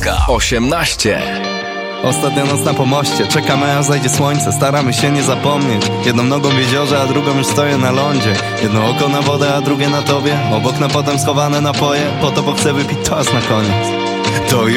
18. Ostatnia noc na pomoście, czekamy aż zajdzie słońce. Staramy się nie zapomnieć. Jedną nogą w jeziorze, a drugą już stoję na lądzie. Jedno oko na wodę, a drugie na tobie. Obok na potem schowane napoje. Po to, bo chcę wypić toast na koniec. To